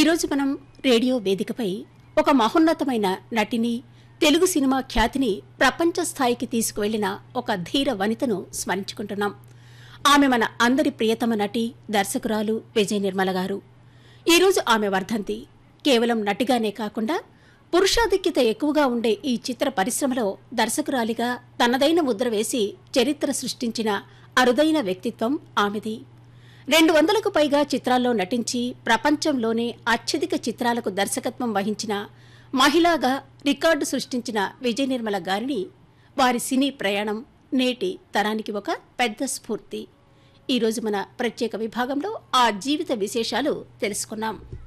ఈరోజు మనం రేడియో వేదికపై ఒక మహోన్నతమైన నటిని, తెలుగు సినిమా ఖ్యాతిని ప్రపంచ స్థాయికి తీసుకువెళ్లిన ఒక ధీర వనితను స్మరించుకుంటున్నాం. ఆమె మన అందరి ప్రియతమ నటి, దర్శకురాలు విజయ నిర్మల గారు. ఈరోజు ఆమె వర్ధంతి. కేవలం నటిగానే కాకుండా పురుషాధిక్యత ఎక్కువగా ఉండే ఈ చిత్ర పరిశ్రమలో దర్శకురాలిగా తనదైన ముద్ర వేసి చరిత్ర సృష్టించిన అరుదైన వ్యక్తిత్వం ఆమెది. 200కు పైగా చిత్రాల్లో నటించి ప్రపంచంలోనే అత్యధిక చిత్రాలకు దర్శకత్వం వహించిన మహిళగా రికార్డు సృష్టించిన విజయ నిర్మల గారిని, వారి సినీ ప్రయాణం నేటి తరానికి ఒక పెద్ద స్ఫూర్తి. ఈరోజు మన ప్రత్యేక విభాగంలో ఆ జీవిత విశేషాలు తెలుసుకున్నాం.